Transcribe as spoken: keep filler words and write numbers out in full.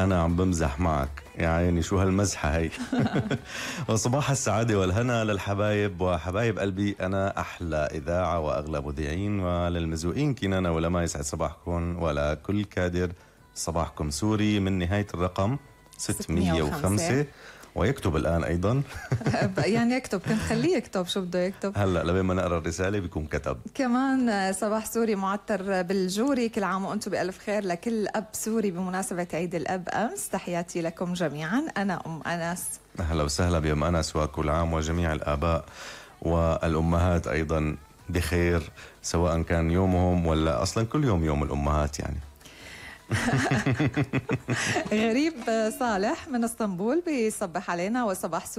أنا عم بمزح معك يا عيني، شو هالمزحة هي. وصباح السعادة والهنا للحبايب وحبايب قلبي، أنا أحلى إذاعة وأغلى مذيعين، وللمزوقين كنانة ولما يسعد صباحكم، ولا كل كادر صباحكم سوري من نهاية الرقم ستمية وخمسة، ويكتب الآن أيضا. يعني يكتب، كنت خليه يكتب شو بده يكتب. هلأ لبين ما نقرأ الرسالة بيكون كتب. كمان صباح سوري معطر بالجوري، كل عام وأنتم بألف خير لكل أب سوري بمناسبة عيد الأب أمس. تحياتي لكم جميعا، أنا أم أنس. أهلا وسهلا بأم أنس، وكل عام وجميع الآباء والأمهات أيضا بخير، سواء كان يومهم ولا أصلا كل يوم يوم الأمهات يعني. غريب صالح من اسطنبول بيصبح علينا، وصباح سوري